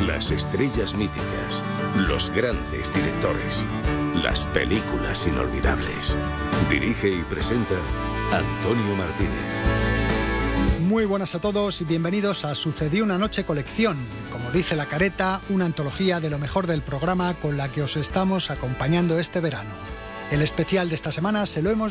Las estrellas míticas, los grandes directores, las películas inolvidables. Dirige y presenta Antonio Martínez. Muy buenas a todos y bienvenidos a Sucedió una noche colección. Como dice la careta, una antología de lo mejor del programa con la que os estamos acompañando este verano. El especial de esta semana se lo hemos